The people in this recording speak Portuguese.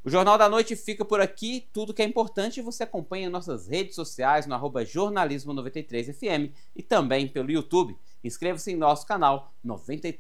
O Jornal da Noite fica por aqui. Tudo que é importante você acompanha em nossas redes sociais no @jornalismo93fm e também pelo YouTube. Inscreva-se em nosso canal 93.